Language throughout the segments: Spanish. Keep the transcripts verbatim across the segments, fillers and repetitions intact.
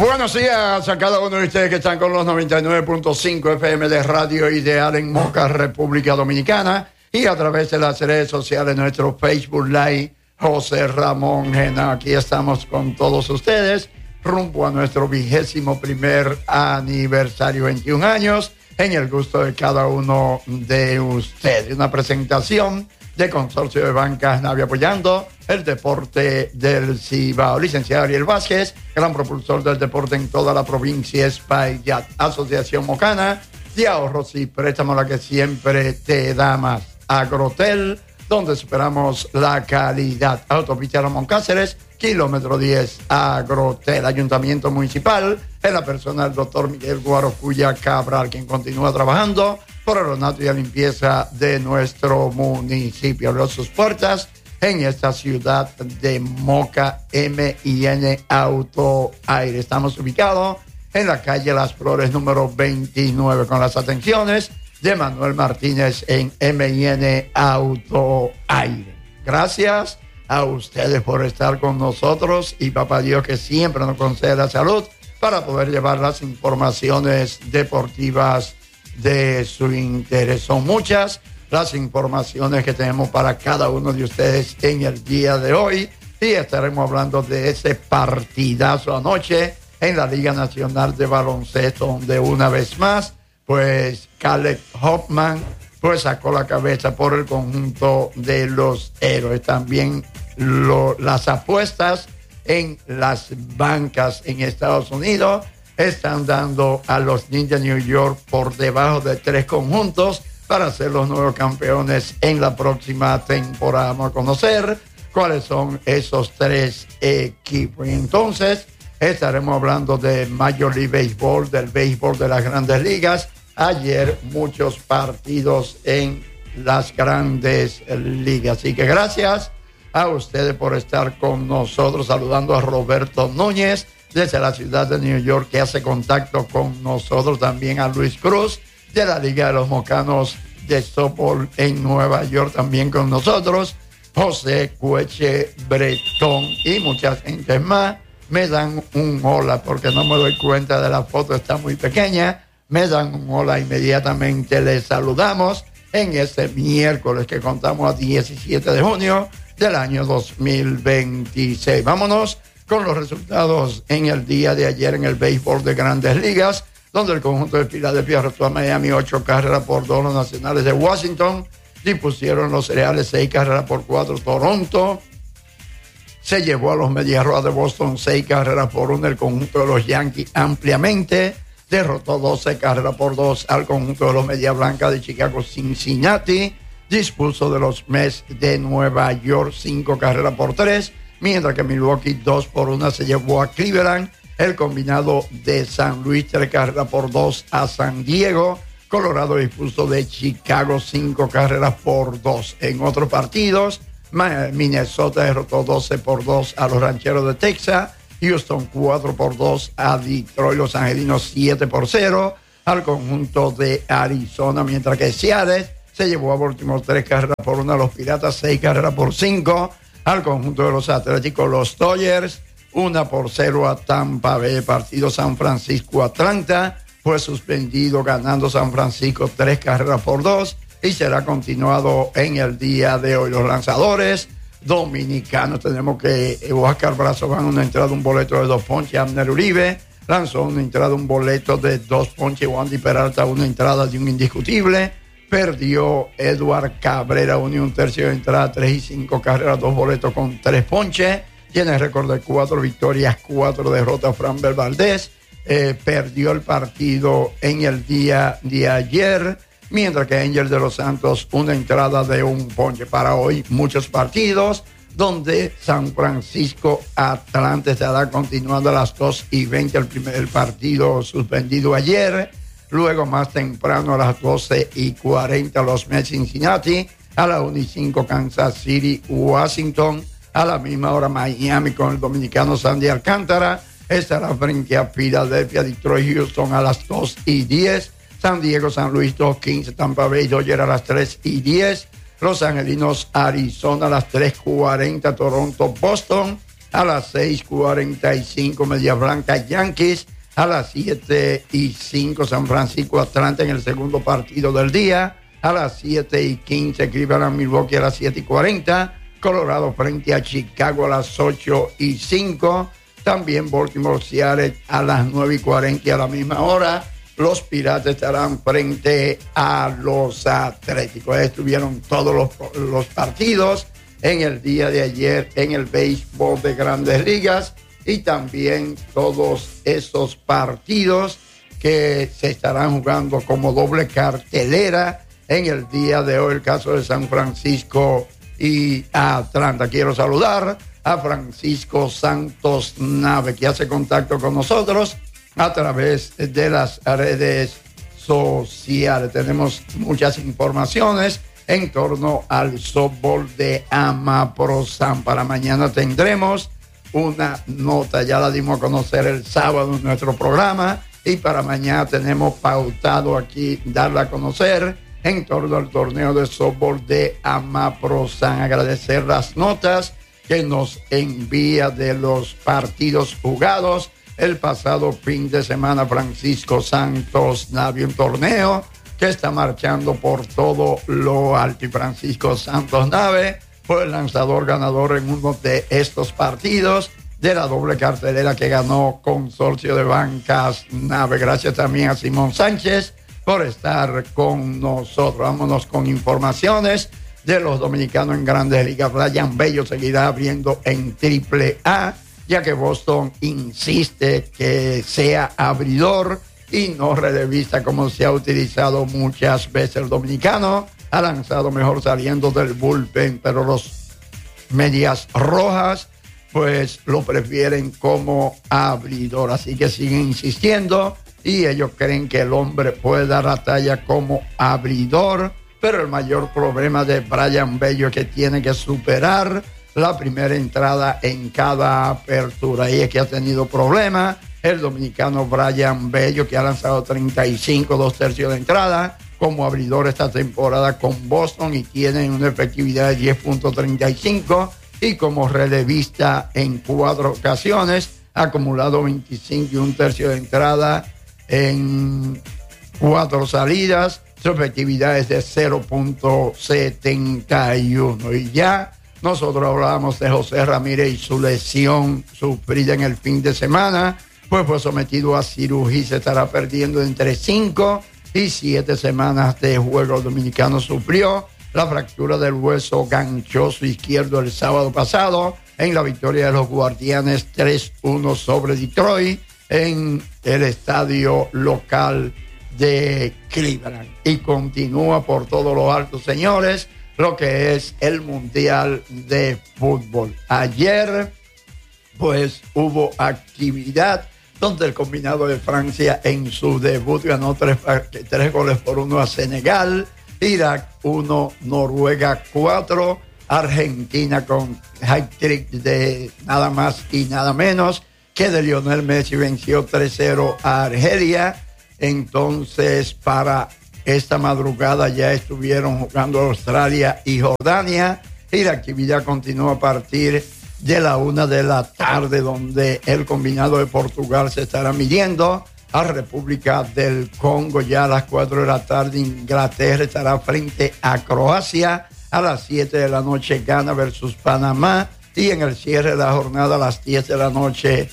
Buenos días a cada uno de ustedes que están con los noventa y nueve punto cinco F M de Radio Ideal en Moca, República Dominicana, y a través de las redes sociales, nuestro Facebook Live, José Ramón Gena. Aquí estamos con todos ustedes, rumbo a nuestro vigésimo primer aniversario, veintiún años, en el gusto de cada uno de ustedes. Una presentación de Consorcio de Bancas Navia, apoyando el deporte del Cibao. Licenciado Ariel Vázquez, gran propulsor del deporte en toda la provincia Espaillat. Asociación Mocana de Ahorros y Préstamos, la que siempre te da más. Agrotel, donde superamos la calidad. Autopista Ramón Cáceres, kilómetro diez, Agrotel. Ayuntamiento Municipal, en la persona del doctor Miguel Guarocuya Cabral, quien continúa trabajando por el ornato y la limpieza de nuestro municipio. Abrió sus puertas en esta ciudad de Moca. M y N Auto Aire. Estamos ubicados en la calle Las Flores número veintinueve, con las atenciones de Manuel Martínez en M y N Auto Aire. Gracias a ustedes por estar con nosotros, y papá Dios que siempre nos concede la salud para poder llevar las informaciones deportivas de su interés. Son muchas las informaciones que tenemos para cada uno de ustedes en el día de hoy, y estaremos hablando de ese partidazo anoche en la Liga Nacional de Baloncesto, donde una vez más pues Caleb Hoffman pues sacó la cabeza por el conjunto de los héroes. También lo, las apuestas en las bancas en Estados Unidos están dando a los Knicks de New York por debajo de tres conjuntos para ser los nuevos campeones en la próxima temporada. Vamos a conocer cuáles son esos tres equipos. Y entonces estaremos hablando de Major League Baseball, del béisbol de las grandes ligas. Ayer muchos partidos en las grandes ligas. Así que gracias a ustedes por estar con nosotros. Saludando a Roberto Núñez desde la ciudad de New York, que hace contacto con nosotros. También a Luis Cruz de la Liga de los Mocanos de softball en Nueva York, también con nosotros. José Cueche Bretón y mucha gente más. Me dan un hola porque no me doy cuenta de la foto, está muy pequeña. Me dan un hola, inmediatamente les saludamos en este miércoles que contamos a diecisiete de junio del año dos mil veintiséis. Vámonos con los resultados en el día de ayer en el béisbol de grandes ligas, donde el conjunto de Filadelfia retó a Miami ocho carreras por dos. Los Nacionales de Washington dispusieron los Reales seis carreras por cuatro. Toronto se llevó a los Medias Rojas de Boston seis carreras por uno. El conjunto de los Yankees ampliamente derrotó doce carreras por dos al conjunto de los Medias Blancas de Chicago. Cincinnati dispuso de los Mets de Nueva York cinco carreras por tres, mientras que Milwaukee dos por una se llevó a Cleveland. El combinado de San Luis tres carreras por dos a San Diego. Colorado dispuso de Chicago cinco carreras por dos. En otros partidos, Minnesota derrotó doce por dos a los Rancheros de Texas. Houston cuatro por dos a Detroit. Los Angelinos siete por cero al conjunto de Arizona, mientras que Seattle se llevó a Baltimore tres carreras por una. Los Piratas seis carreras por cinco al conjunto de los Atléticos. Los Dodgers una por cero a Tampa Bay. Partido San Francisco-Atlanta fue suspendido, ganando San Francisco tres carreras por dos, y será continuado en el día de hoy. Los lanzadores dominicanos, tenemos que Oscar Brazo ganó una entrada, un boleto de dos ponches. Abner Uribe lanzó una entrada, un boleto de dos ponches. Wandy Peralta una entrada de un indiscutible. Perdió Edward Cabrera uno y un tercio de entrada, tres y cinco carreras, dos boletos con tres ponches. Tiene récord de cuatro victorias, cuatro derrotas. Framber Valdez eh, perdió el partido en el día de ayer, mientras que Angel de los Santos una entrada de un ponche. Para hoy muchos partidos, donde San Francisco Atlanta estará continuando a las dos y veinte el primer partido suspendido ayer. Luego más temprano a las doce y cuarenta los Mets Cincinnati. A las una y cinco Kansas City Washington. A la misma hora Miami con el dominicano Sandy Alcántara estará frente a Filadelfia. Detroit Houston a las dos y diez. San Diego, San Luis dos quince, Tampa Bay Dodgers a las tres y diez, Los Angelinos, Arizona a las tres cuarenta, Toronto, Boston A las seis cuarenta y cinco, Medias Blancas Yankees. A las siete y cinco, San Francisco Atlanta en el segundo partido del día. A las siete y quince, Cleveland Milwaukee. A las siete y cuarenta, Colorado frente a Chicago a las ocho y cinco. También Baltimore Seattle a las nueve y cuarenta y a la misma hora. Los Piratas estarán frente a los Atléticos. Estuvieron todos los, los partidos en el día de ayer en el béisbol de Grandes Ligas y también todos esos partidos que se estarán jugando como doble cartelera en el día de hoy, el caso de San Francisco y Atlanta. Quiero saludar a Francisco Santos Nave, que hace contacto con nosotros a través de las redes sociales. Tenemos muchas informaciones en torno al softball de Amaprosan. Para mañana tendremos una nota, ya la dimos a conocer el sábado en nuestro programa, y para mañana tenemos pautado aquí darla a conocer en torno al torneo de softball de Amaprosan. Agradecer las notas que nos envía de los partidos jugados el pasado fin de semana Francisco Santos Nave, un torneo que está marchando por todo lo alto, y Francisco Santos Nave fue el lanzador ganador en uno de estos partidos de la doble cartelera que ganó Consorcio de Bancas Nave. Gracias también a Simón Sánchez por estar con nosotros. Vámonos con informaciones de los dominicanos en Grandes Ligas. Brian Bello seguirá abriendo en Triple A, ya que Boston insiste que sea abridor y no relevista como se ha utilizado muchas veces. El dominicano ha lanzado mejor saliendo del bullpen, pero los Medias Rojas pues lo prefieren como abridor, así que siguen insistiendo y ellos creen que el hombre puede dar la talla como abridor, pero el mayor problema de Brian Bello es que tiene que superar la primera entrada en cada apertura, y es que ha tenido problemas el dominicano Brian Bello, que ha lanzado treinta y cinco, dos tercios de entrada como abridor esta temporada con Boston y tiene una efectividad de diez punto treinta y cinco, y como relevista en cuatro ocasiones ha acumulado veinticinco y un tercio de entrada en cuatro salidas. Su efectividad es de cero punto setenta y uno. Y ya nosotros hablábamos de José Ramírez y su lesión sufrida en el fin de semana, pues fue sometido a cirugía y se estará perdiendo entre cinco y siete semanas de juego. El dominicano sufrió la fractura del hueso ganchoso izquierdo el sábado pasado en la victoria de los Guardianes tres uno sobre Detroit en el estadio local de Cleveland. Y continúa por todos los altos, señores, lo que es el Mundial de Fútbol. Ayer, pues, hubo actividad donde el combinado de Francia en su debut ganó tres, tres goles por uno a Senegal, Irak uno, Noruega cuatro, Argentina con hat-trick de nada más y nada menos que de Lionel Messi venció tres cero a Argelia. Entonces, para esta madrugada ya estuvieron jugando Australia y Jordania, y la actividad continúa a partir de la una de la tarde, donde el combinado de Portugal se estará midiendo a República del Congo. Ya a las cuatro de la tarde Inglaterra estará frente a Croacia. A las siete de la noche Ghana versus Panamá, y en el cierre de la jornada a las diez de la noche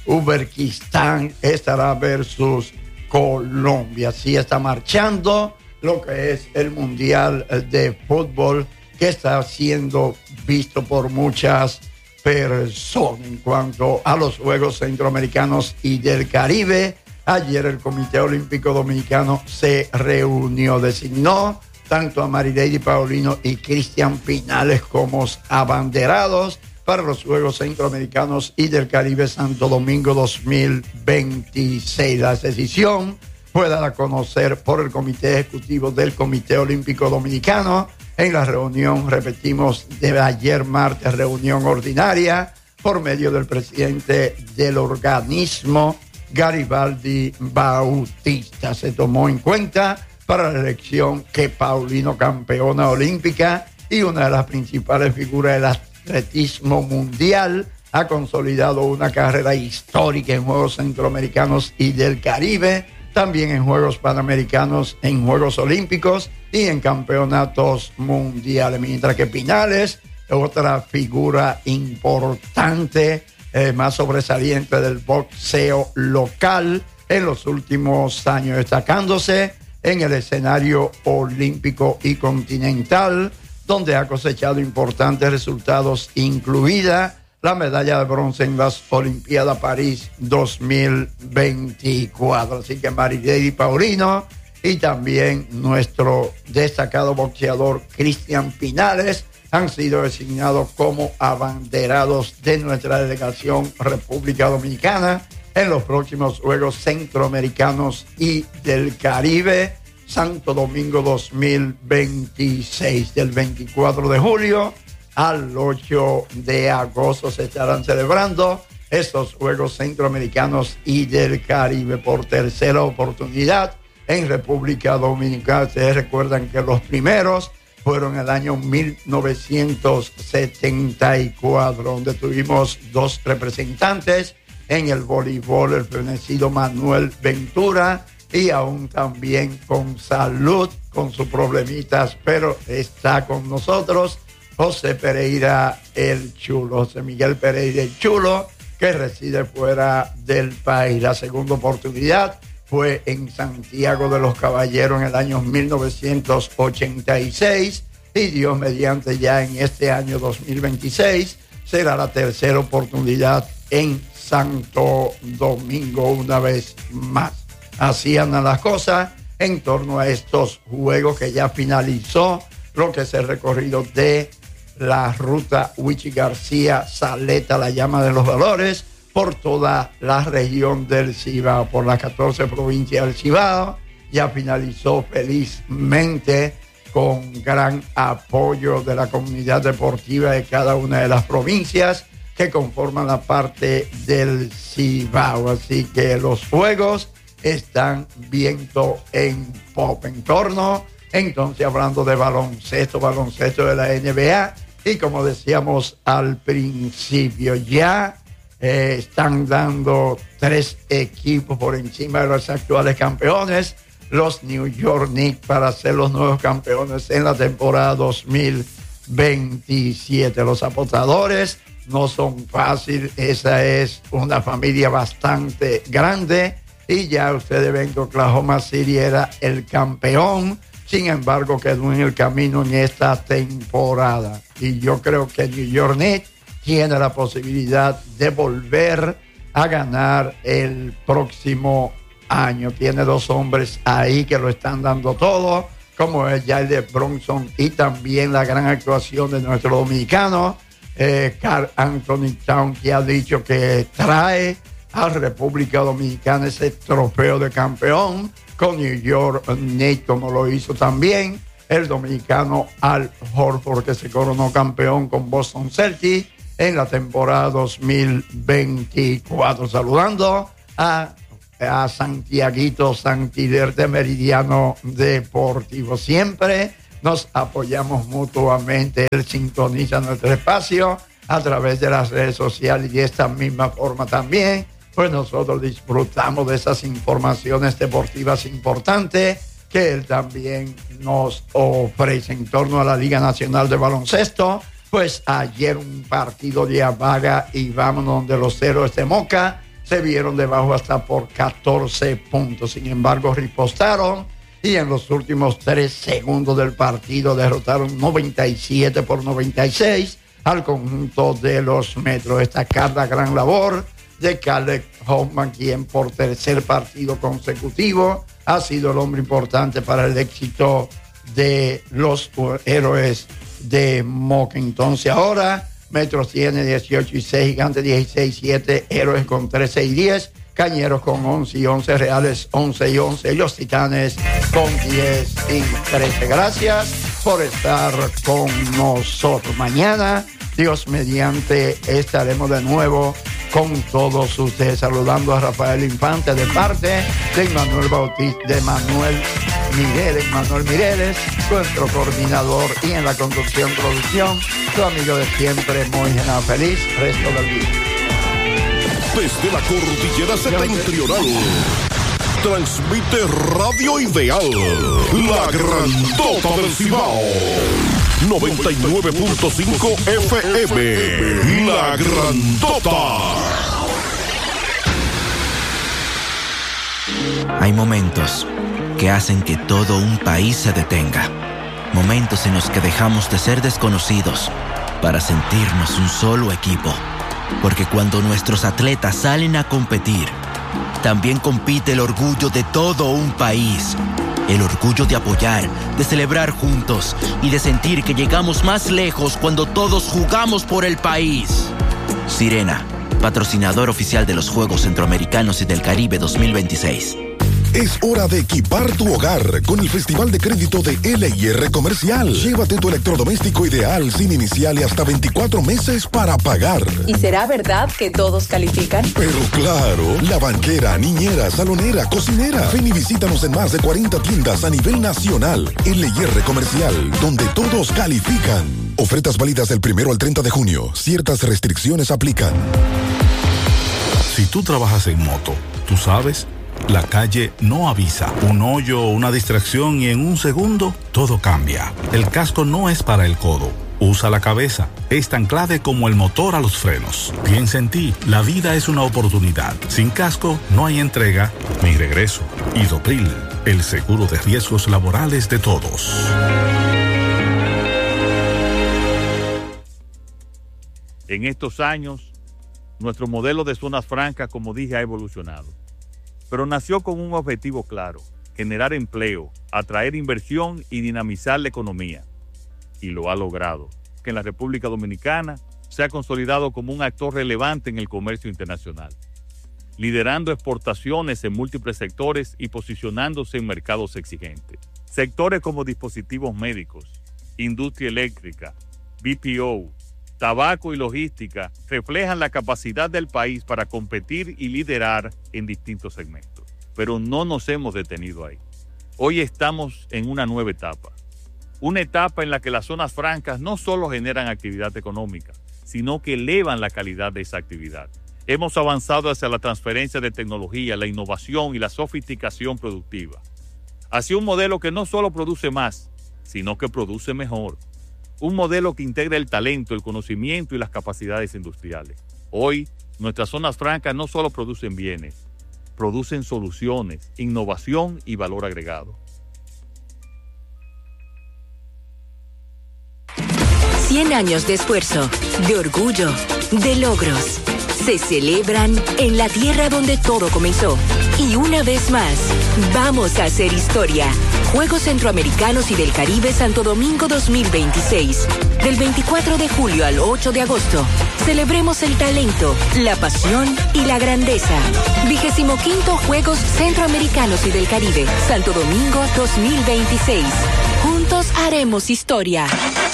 Uzbekistán estará versus Colombia. Así está marchando lo que es el Mundial de Fútbol, que está siendo visto por muchas personas. En cuanto a los Juegos Centroamericanos y del Caribe, ayer el Comité Olímpico Dominicano se reunió, designó tanto a Marilady Paulino y Cristian Pinales como abanderados para los Juegos Centroamericanos y del Caribe Santo Domingo dos mil veintiséis. La decisión fue dada a conocer por el Comité Ejecutivo del Comité Olímpico Dominicano en la reunión, repetimos, de ayer martes, reunión ordinaria, por medio del presidente del organismo, Garibaldi Bautista. Se tomó en cuenta para la elección que Paulino, campeona olímpica y una de las principales figuras del atletismo mundial, ha consolidado una carrera histórica en Juegos Centroamericanos y del Caribe, también en Juegos Panamericanos, en Juegos Olímpicos y en campeonatos mundiales. Mientras que Pinales, otra figura importante, eh, más sobresaliente del boxeo local en los últimos años, destacándose en el escenario olímpico y continental, donde ha cosechado importantes resultados, incluida la medalla de bronce en las Olimpiadas París dos mil veinticuatro. Así que Marilady Paulino y también nuestro destacado boxeador Cristian Pinales han sido designados como abanderados de nuestra delegación República Dominicana en los próximos Juegos Centroamericanos y del Caribe, Santo Domingo dos mil veintiséis, del veinticuatro de julio al ocho de agosto se estarán celebrando estos Juegos Centroamericanos y del Caribe por tercera oportunidad en República Dominicana. Ustedes recuerdan que los primeros fueron en el año mil novecientos setenta y cuatro, donde tuvimos dos representantes en el voleibol, el fenecido Manuel Ventura, y aún también con salud, con sus problemitas, pero está con nosotros José Pereira el Chulo, José Miguel Pereira el Chulo, que reside fuera del país. La segunda oportunidad fue en Santiago de los Caballeros en el año mil novecientos ochenta y seis y Dios mediante ya en este año dos mil veintiséis será la tercera oportunidad en Santo Domingo una vez más. Así andan las cosas en torno a estos juegos que ya finalizó lo que es el recorrido de la ruta Huichi García Saleta, la llama de los valores, por toda la región del Cibao, por las catorce provincias del Cibao. Ya finalizó felizmente con gran apoyo de la comunidad deportiva de cada una de las provincias que conforman la parte del Cibao. Así que los juegos están viento en pop. En torno, entonces, hablando de baloncesto, baloncesto de la N B A, y como decíamos al principio, ya eh, están dando tres equipos por encima de los actuales campeones, los New York Knicks, para ser los nuevos campeones en la temporada dos mil veintisiete. Los apostadores no son fáciles, esa es una familia bastante grande, y ya ustedes ven que Oklahoma City era el campeón, sin embargo quedó en el camino en esta temporada, y yo creo que New York Knicks tiene la posibilidad de volver a ganar el próximo año. Tiene dos hombres ahí que lo están dando todo, como es Jalen Brunson y también la gran actuación de nuestro dominicano eh, Karl Anthony Towns, que ha dicho que trae a República Dominicana ese trofeo de campeón con New York Knicks, como lo hizo también el dominicano Al Horford, que se coronó campeón con Boston Celtics en la temporada dos mil veinticuatro. Saludando a, a Santiaguito Santiler de Meridiano Deportivo. Siempre nos apoyamos mutuamente. Él sintoniza nuestro espacio a través de las redes sociales y de esta misma forma también, pues nosotros disfrutamos de esas informaciones deportivas importantes que él también nos ofrece. En torno a la Liga Nacional de Baloncesto, pues ayer un partido de Abaga y vámonos, donde los Héroes de Moca se vieron debajo hasta por catorce puntos. Sin embargo, ripostaron y en los últimos tres segundos del partido derrotaron noventa y siete por noventa y seis al conjunto de los Metros. Destacar la gran labor de Caleb Hoffman, quien por tercer partido consecutivo ha sido el hombre importante para el éxito de los Héroes de Moca. Entonces ahora Metros tiene dieciocho y seis, Gigantes dieciséis y siete, Héroes con trece y diez, Cañeros con once y once, Reales once y once, y los Titanes con diez y trece. Gracias por estar con nosotros. Mañana, Dios mediante, estaremos de nuevo con todos ustedes. Saludando a Rafael Infante de parte de Manuel Bautista, de Manuel Mireles, Manuel Mireles, nuestro coordinador, y en la conducción, producción, tu amigo de siempre, Moisés. Feliz resto del día. Desde la cordillera septentrional, transmite Radio Ideal, la grandota del Cibao. noventa y nueve punto cinco F M, la grandota. Hay momentos que hacen que todo un país se detenga. Momentos en los que dejamos de ser desconocidos para sentirnos un solo equipo. Porque cuando nuestros atletas salen a competir, también compite el orgullo de todo un país. El orgullo de apoyar, de celebrar juntos y de sentir que llegamos más lejos cuando todos jugamos por el país. Sirena, patrocinador oficial de los Juegos Centroamericanos y del Caribe dos mil veintiséis. Es hora de equipar tu hogar con el Festival de Crédito de L I R Comercial. Llévate tu electrodoméstico ideal sin inicial y hasta veinticuatro meses para pagar. ¿Y será verdad que todos califican? Pero claro, la banquera, niñera, salonera, cocinera. Ven y visítanos en más de cuarenta tiendas a nivel nacional. L I R Comercial, donde todos califican. Ofertas válidas del primero al treinta de junio. Ciertas restricciones aplican. Si tú trabajas en moto, tú sabes, la calle no avisa. Un hoyo o una distracción y en un segundo todo cambia. El casco no es para el codo. Usa la cabeza. Es tan clave como el motor a los frenos. Piensa en ti. La vida es una oportunidad. Sin casco no hay entrega ni regreso. Idopril, el seguro de riesgos laborales de todos. En estos años, nuestro modelo de zonas francas, como dije, ha evolucionado. Pero nació con un objetivo claro: generar empleo, atraer inversión y dinamizar la economía. Y lo ha logrado, que en la República Dominicana se ha consolidado como un actor relevante en el comercio internacional, liderando exportaciones en múltiples sectores y posicionándose en mercados exigentes. Sectores como dispositivos médicos, industria eléctrica, B P O, tabaco y logística reflejan la capacidad del país para competir y liderar en distintos segmentos. Pero no nos hemos detenido ahí. Hoy estamos en una nueva etapa. Una etapa en la que las zonas francas no solo generan actividad económica, sino que elevan la calidad de esa actividad. Hemos avanzado hacia la transferencia de tecnología, la innovación y la sofisticación productiva. Hacia un modelo que no solo produce más, sino que produce mejor. Un modelo que integra el talento, el conocimiento y las capacidades industriales. Hoy, nuestras zonas francas no solo producen bienes, producen soluciones, innovación y valor agregado. cien años de esfuerzo, de orgullo, de logros. Se celebran en la tierra donde todo comenzó. Y una vez más, vamos a hacer historia. Juegos Centroamericanos y del Caribe Santo Domingo dos mil veintiséis. Del veinticuatro de julio al ocho de agosto. Celebremos el talento, la pasión y la grandeza. Vigésimo quinto Juegos Centroamericanos y del Caribe Santo Domingo dos mil veintiséis. Juntos haremos historia.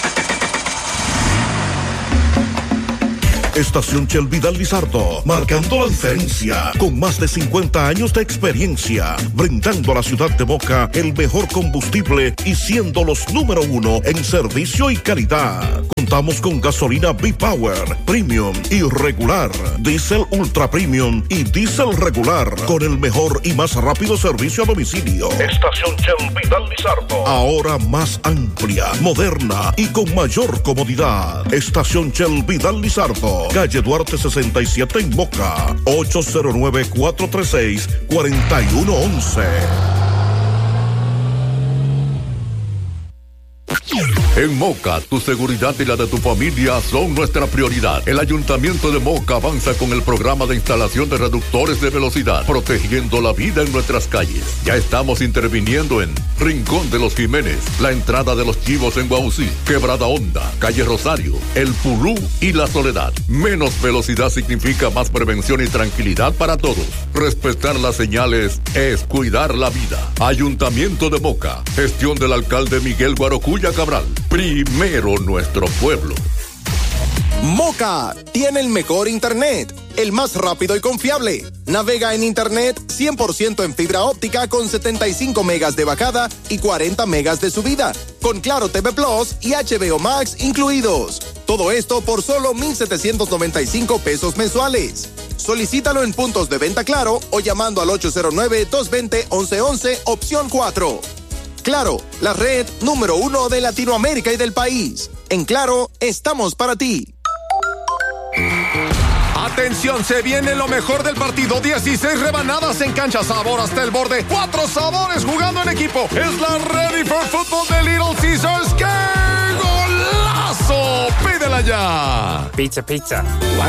Estación Shell Vidal Lizardo, marcando la diferencia, con más de cincuenta años de experiencia, brindando a la ciudad de Moca el mejor combustible y siendo los número uno en servicio y calidad. Contamos con gasolina B-Power, Premium y regular, Diesel Ultra Premium y Diesel regular, con el mejor y más rápido servicio a domicilio. Estación Shell Vidal Lizardo, ahora más amplia, moderna y con mayor comodidad. Estación Shell Vidal Lizardo, calle Duarte sesenta y siete en Moca, ocho cero nueve, cuatro tres seis, cuatro uno uno uno. En Moca, tu seguridad y la de tu familia son nuestra prioridad. El Ayuntamiento de Moca avanza con el programa de instalación de reductores de velocidad, protegiendo la vida en nuestras calles. Ya estamos interviniendo en Rincón de los Jiménez, la entrada de los Chivos en Guausí, Quebrada Honda, Calle Rosario, El Pulú y La Soledad. Menos velocidad significa más prevención y tranquilidad para todos. Respetar las señales es cuidar la vida. Ayuntamiento de Moca, gestión del alcalde Miguel Guarocuya Cabral. Primero nuestro pueblo. Moca tiene el mejor internet, el más rápido y confiable. Navega en internet cien por ciento en fibra óptica con setenta y cinco megas de bajada y cuarenta megas de subida, con Claro T V Plus y H B O Max incluidos. Todo esto por solo mil setecientos noventa y cinco pesos mensuales. Solicítalo en puntos de venta Claro o llamando al ocho cero nueve, dos dos cero, once once, opción cuatro. Claro, la red número uno de Latinoamérica y del país. En Claro, estamos para ti. Atención, se viene lo mejor del partido. dieciséis rebanadas en cancha, sabor hasta el borde. Cuatro sabores jugando en equipo. Es la Ready for Football de Little Caesars. ¡Qué golazo! ¡Pídela ya! Pizza, pizza. La